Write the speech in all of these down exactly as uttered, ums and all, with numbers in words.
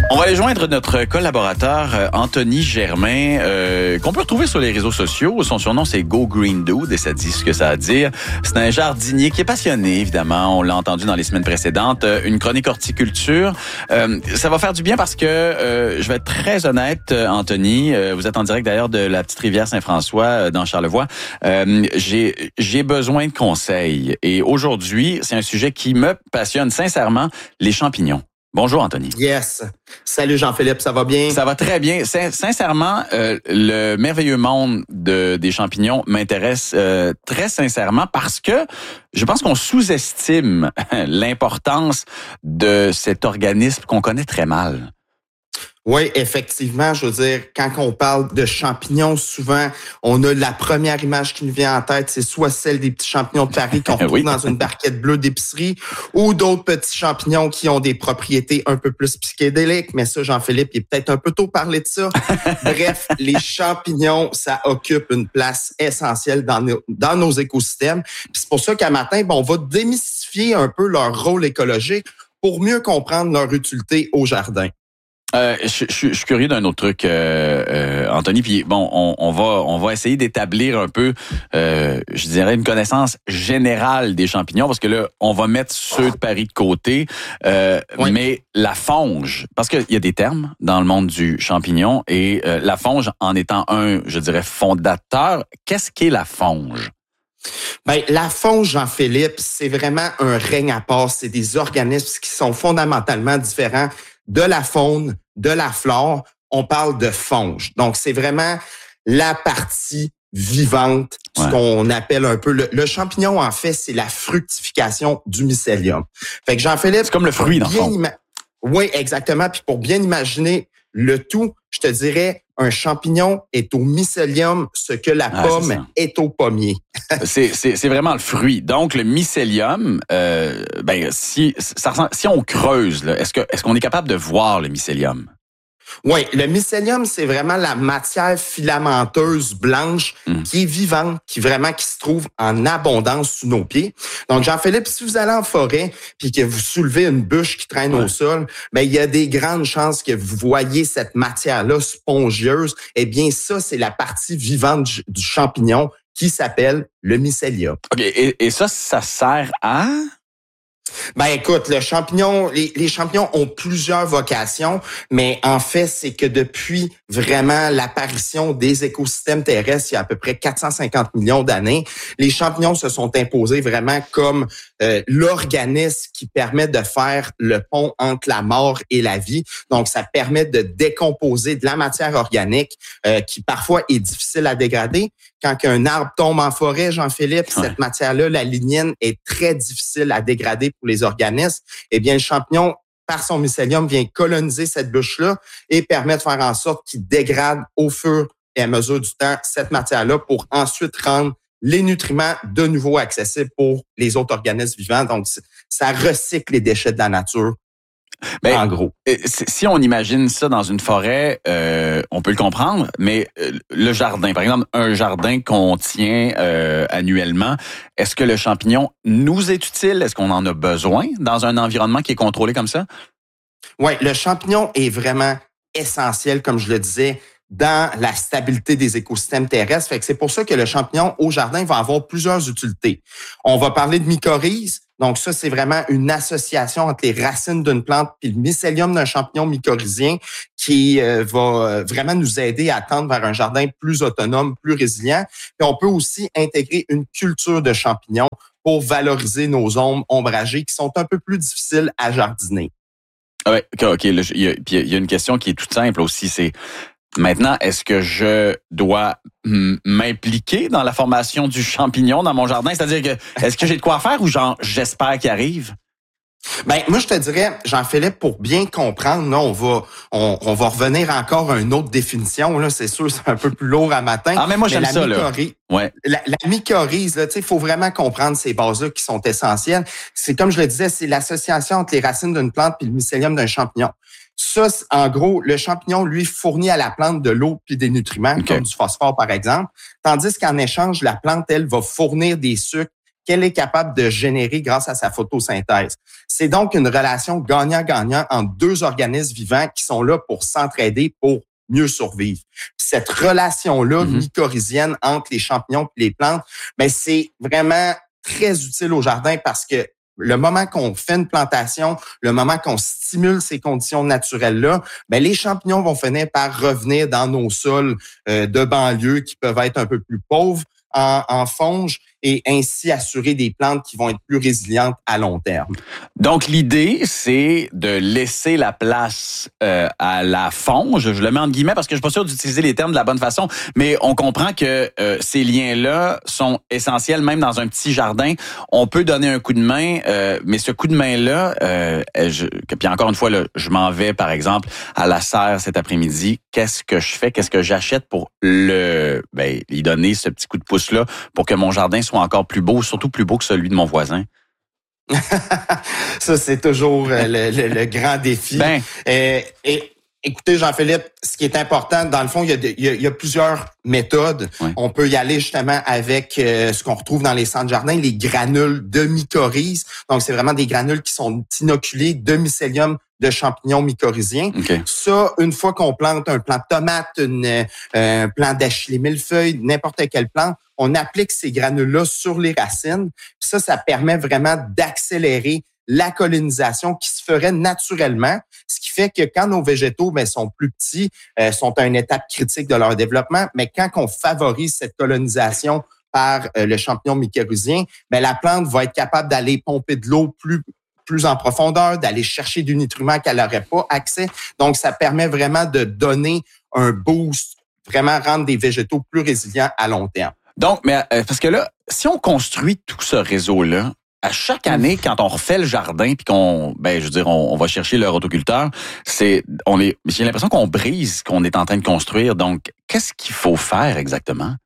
On va aller joindre notre collaborateur euh, Anthony Germain, euh, qu'on peut retrouver sur les réseaux sociaux. Son surnom, c'est Go Green Dude et ça dit ce que ça a à dire. C'est un jardinier qui est passionné, évidemment. On l'a entendu dans les semaines précédentes. Euh, une chronique horticulture. Euh, ça va faire du bien parce que, euh, je vais être très honnête, Anthony. Euh, vous êtes en direct d'ailleurs de la petite rivière Saint-François euh, dans Charlevoix. Euh, j'ai, j'ai besoin de conseils. Et aujourd'hui, c'est un sujet qui me passionne sincèrement, les champignons. Bonjour, Anthony. Yes. Salut, Jean-Philippe, ça va bien? Ça va très bien. Sin- sincèrement, euh, le merveilleux monde de, des champignons m'intéresse euh, très sincèrement parce que je pense qu'on sous-estime l'importance de cet organisme qu'on connaît très mal. Oui, effectivement, je veux dire, quand on parle de champignons, souvent, on a la première image qui nous vient en tête, c'est soit celle des petits champignons de Paris qu'on retrouve Oui. dans une barquette bleue d'épicerie, ou d'autres petits champignons qui ont des propriétés un peu plus psychédéliques, mais ça, Jean-Philippe, il est peut-être un peu tôt parler de ça. Bref, les champignons, ça occupe une place essentielle dans nos, dans nos écosystèmes. Puis c'est pour ça qu'à matin, ben, on va démystifier un peu leur rôle écologique pour mieux comprendre leur utilité au jardin. Euh, je, je, je suis curieux d'un autre truc, euh, euh, Anthony. Puis bon, on, on va on va essayer d'établir un peu, euh, je dirais, une connaissance générale des champignons, parce que là, on va mettre ceux de Paris de côté. Euh, oui. Mais la fonge, parce qu'il y a des termes dans le monde du champignon, et euh, la fonge en étant un, je dirais, fondateur. Qu'est-ce qu'est la fonge? Ben, la fonge, Jean-Philippe, c'est vraiment un règne à part. C'est des organismes qui sont fondamentalement différents de la faune, de la flore. On parle de fonge. Donc, c'est vraiment la partie vivante, ouais. Ce qu'on appelle un peu le, le champignon, en fait, c'est la fructification du mycélium. Fait que Jean-Philippe... C'est comme le fruit, dans le fond. Ima- oui, exactement. Puis pour bien imaginer le tout, je te dirais, un champignon est au mycélium ce que la ah, pomme est, est au pommier. c'est, c'est, c'est vraiment le fruit. Donc, le mycélium, euh, ben, si, ça ressemble, si on creuse, là, est-ce que, est-ce qu'on est capable de voir le mycélium? Oui, le mycélium, c'est vraiment la matière filamenteuse blanche mmh. qui est vivante, qui vraiment qui se trouve en abondance sous nos pieds. Donc, Jean-Philippe, si vous allez en forêt puis que vous soulevez une bûche qui traîne ouais. au sol, ben il y a des grandes chances que vous voyez cette matière-là spongieuse. Eh bien, ça, c'est la partie vivante du, du champignon qui s'appelle le mycélium. OK, et, et ça, ça sert à... Ben écoute, le champignon, les, les champignons ont plusieurs vocations, mais en fait, c'est que depuis vraiment l'apparition des écosystèmes terrestres, il y a à peu près quatre cent cinquante millions d'années, les champignons se sont imposés vraiment comme euh, l'organisme qui permet de faire le pont entre la mort et la vie. Donc, ça permet de décomposer de la matière organique euh, qui parfois est difficile à dégrader. Quand un arbre tombe en forêt, Jean-Philippe, ouais. cette matière-là, la lignine, est très difficile à dégrader pour les organismes. Eh bien, le champignon, par son mycélium, vient coloniser cette bûche-là et permet de faire en sorte qu'il dégrade au fur et à mesure du temps cette matière-là pour ensuite rendre les nutriments de nouveau accessibles pour les autres organismes vivants. Donc, ça recycle les déchets de la nature. Ben, en gros. Si on imagine ça dans une forêt, euh, on peut le comprendre, mais euh, le jardin, par exemple, un jardin qu'on tient euh, annuellement, est-ce que le champignon nous est utile? Est-ce qu'on en a besoin dans un environnement qui est contrôlé comme ça? Oui, le champignon est vraiment essentiel, comme je le disais, dans la stabilité des écosystèmes terrestres. Fait que c'est pour ça que le champignon au jardin va avoir plusieurs utilités. On va parler de mycorhize. Donc ça, c'est vraiment une association entre les racines d'une plante puis le mycélium d'un champignon mycorhizien qui euh, va vraiment nous aider à tendre vers un jardin plus autonome, plus résilient. Puis on peut aussi intégrer une culture de champignons pour valoriser nos zones ombragées qui sont un peu plus difficiles à jardiner. Oui, OK. OK. Là, il y a, puis il y a une question qui est toute simple aussi, c'est maintenant, est-ce que je dois m'impliquer dans la formation du champignon dans mon jardin? C'est-à-dire que, est-ce que j'ai de quoi faire ou genre, j'espère qu'il arrive? Ben, moi, je te dirais, Jean-Philippe, pour bien comprendre, là, on va, on, on va revenir encore à une autre définition, là. C'est sûr, c'est un peu plus lourd à matin. Ah, mais moi, j'aime mais ça, là. Ouais. La, la mycorhize, là, tu sais, il faut vraiment comprendre ces bases-là qui sont essentielles. C'est, comme je le disais, c'est l'association entre les racines d'une plante puis le mycélium d'un champignon. Ça, en gros, le champignon, lui, fournit à la plante de l'eau puis des nutriments, okay. comme du phosphore, par exemple. Tandis qu'en échange, la plante, elle, va fournir des sucres qu'elle est capable de générer grâce à sa photosynthèse. C'est donc une relation gagnant-gagnant entre deux organismes vivants qui sont là pour s'entraider, pour mieux survivre. Cette relation-là, mm-hmm. mycorhizienne entre les champignons et les plantes, ben c'est vraiment très utile au jardin parce que le moment qu'on fait une plantation, le moment qu'on stimule ces conditions naturelles-là, ben les champignons vont finir par revenir dans nos sols euh, de banlieue qui peuvent être un peu plus pauvres en, en fonge et ainsi assurer des plantes qui vont être plus résilientes à long terme. Donc, l'idée, c'est de laisser la place euh, à la fonge. Je le mets en guillemets parce que je suis pas sûr d'utiliser les termes de la bonne façon, mais on comprend que euh, ces liens-là sont essentiels, même dans un petit jardin. On peut donner un coup de main, euh, mais ce coup de main-là, euh, je, puis encore une fois, là, je m'en vais, par exemple, à la serre cet après-midi. Qu'est-ce que je fais? Qu'est-ce que j'achète pour le, ben, lui donner ce petit coup de pouce-là pour que mon jardin soit encore plus beau, surtout plus beau que celui de mon voisin? Ça, c'est toujours le, le, le grand défi. Ben. Euh, et, écoutez, Jean-Philippe, ce qui est important, dans le fond, il y a, de, il y a, il y a plusieurs méthodes. Oui. On peut y aller justement avec euh, ce qu'on retrouve dans les centres jardins, les granules de mycorhizes. Donc, c'est vraiment des granules qui sont inoculées de mycélium de champignons mycorhiziens. Okay. Ça, une fois qu'on plante un plant de tomate, une, euh, un plant d'achillée millefeuille, n'importe quelle plante, on applique ces granules-là sur les racines. Puis ça, ça permet vraiment d'accélérer la colonisation qui se ferait naturellement, ce qui fait que quand nos végétaux ben, sont plus petits, euh, sont à une étape critique de leur développement, mais quand on favorise cette colonisation par euh, le champignon mycorhizien, ben, la plante va être capable d'aller pomper de l'eau plus plus en profondeur, d'aller chercher du nutriment qu'elle n'aurait pas accès. Donc, ça permet vraiment de donner un boost, vraiment rendre des végétaux plus résilients à long terme. Donc, mais euh, parce que là, si on construit tout ce réseau-là, à chaque année, quand on refait le jardin puis qu'on, ben, je veux dire, on, on va chercher le rotoculteur, c'est, on est, j'ai l'impression qu'on brise ce qu'on est en train de construire. Donc, qu'est-ce qu'il faut faire exactement?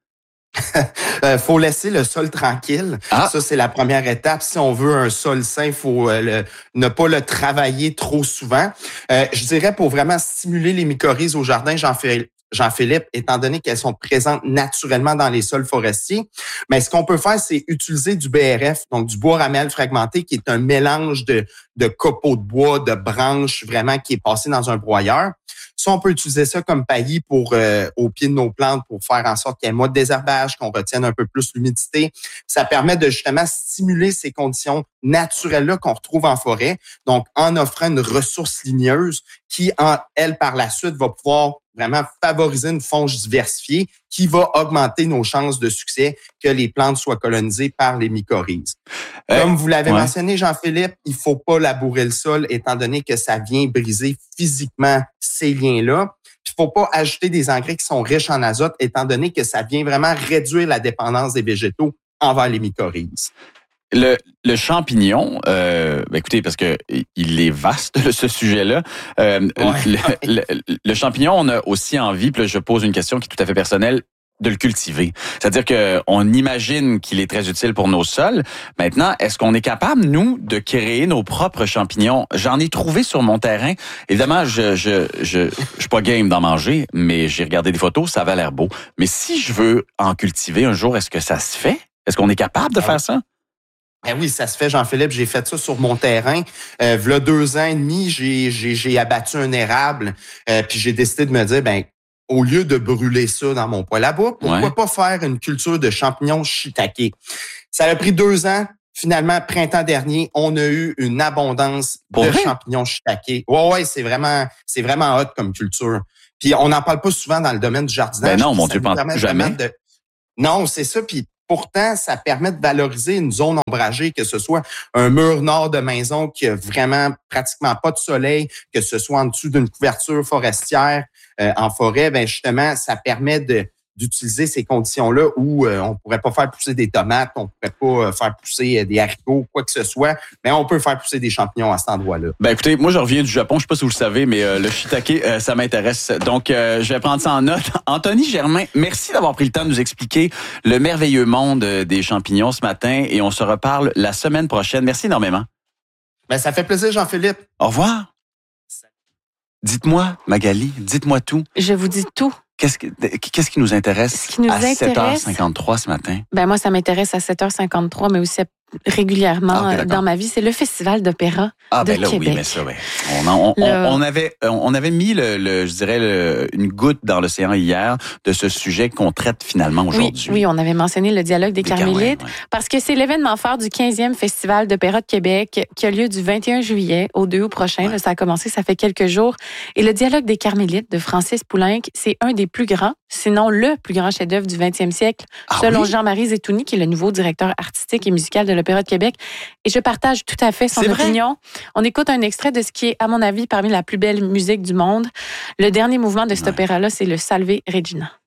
euh, faut laisser le sol tranquille. Ah. Ça, c'est la première étape. Si on veut un sol sain, il faut euh, le, ne pas le travailler trop souvent. Euh, je dirais pour vraiment stimuler les mycorhizes au jardin, j'en fais Jean-Philippe, étant donné qu'elles sont présentes naturellement dans les sols forestiers. Mais ce qu'on peut faire, c'est utiliser du B R F, donc du bois ramel fragmenté, qui est un mélange de, de copeaux de bois, de branches, vraiment, qui est passé dans un broyeur. Ça, on peut utiliser ça comme paillis pour euh, au pied de nos plantes pour faire en sorte qu'il y ait moins de désherbage, qu'on retienne un peu plus l'humidité. Ça permet de justement stimuler ces conditions naturelles-là qu'on retrouve en forêt, donc en offrant une ressource ligneuse qui, en elle, par la suite, va pouvoir vraiment favoriser une fonge diversifiée qui va augmenter nos chances de succès que les plantes soient colonisées par les mycorhizes. Euh, Comme vous l'avez ouais. mentionné, Jean-Philippe, il faut pas labourer le sol étant donné que ça vient briser physiquement ces liens-là. Il faut pas ajouter des engrais qui sont riches en azote étant donné que ça vient vraiment réduire la dépendance des végétaux envers les mycorhizes. Le, le champignon, euh, ben écoutez, parce que il est vaste ce sujet-là. Euh, ouais. le, le, le champignon, on a aussi envie, puis là, je pose une question qui est tout à fait personnelle, de le cultiver. C'est-à-dire que on imagine qu'il est très utile pour nos sols. Maintenant, est-ce qu'on est capable, nous, de créer nos propres champignons? J'en ai trouvé sur mon terrain. Évidemment, je je je, je suis pas game d'en manger, mais j'ai regardé des photos, ça avait l'air beau. Mais si je veux en cultiver un jour, est-ce que ça se fait? Est-ce qu'on est capable de faire ça? Ben oui, ça se fait, Jean-Philippe. J'ai fait ça sur mon terrain. Euh, v'là deux ans et demi, j'ai, j'ai, j'ai abattu un érable. Euh, puis j'ai décidé de me dire, ben, au lieu de brûler ça dans mon poêle à bois, pourquoi ouais. pas faire une culture de champignons shiitake? Ça a pris deux ans. Finalement, printemps dernier, on a eu une abondance Pour de vrai? champignons shiitake. Ouais, ouais, c'est vraiment, c'est vraiment hot comme culture. Puis on n'en parle pas souvent dans le domaine du jardinage. Ben non, mon Dieu, jamais. De... Non, c'est ça. Puis pourtant, ça permet de valoriser une zone ombragée, que ce soit un mur nord de maison qui a vraiment pratiquement pas de soleil, que ce soit en dessous d'une couverture forestière euh, en forêt. Ben justement, ça permet de d'utiliser ces conditions-là où euh, on pourrait pas faire pousser des tomates, on pourrait pas faire pousser des haricots, quoi que ce soit, mais on peut faire pousser des champignons à cet endroit-là. Ben écoutez, moi je reviens du Japon, je sais pas si vous le savez, mais euh, le shiitake, euh, ça m'intéresse. Donc euh, je vais prendre ça en note. Anthony Germain, merci d'avoir pris le temps de nous expliquer le merveilleux monde des champignons ce matin et on se reparle la semaine prochaine. Merci énormément. Ben ça fait plaisir, Jean-Philippe. Au revoir. Dites-moi, Magali, dites-moi tout. Je vous dis tout. Qu'est-ce, que, qu'est-ce qui nous intéresse Ce qui nous à intéresse, sept heures cinquante-trois ce matin? Ben moi, ça m'intéresse à sept heures cinquante-trois, mais aussi régulièrement Ah, okay, dans ma vie. C'est le Festival d'opéra ah, de ben là, Québec. Oui, mais ça, ouais. On, on, on, on, avait, on avait mis, le, le, je dirais, le, une goutte dans l'océan hier de ce sujet qu'on traite finalement aujourd'hui. Oui, oui, on avait mentionné le dialogue des, des Carmélites, ouais. parce que c'est l'événement phare du quinzième Festival d'opéra de Québec qui a lieu du vingt et un juillet au deux août prochain. Ouais. Là, ça a commencé, ça fait quelques jours. Et le dialogue des Carmélites de Francis Poulenc, c'est un des plus grands, sinon le plus grand chef-d'œuvre du vingtième siècle, ah, selon oui? Jean-Marie Zetouni, qui est le nouveau directeur artistique et musical de l'Opéra de Québec. Et je partage tout à fait son c'est opinion. Vrai? On écoute un extrait de ce qui est, à mon avis, parmi la plus belle musique du monde. Le dernier mouvement de cet ouais. opéra-là, c'est le Salve Regina.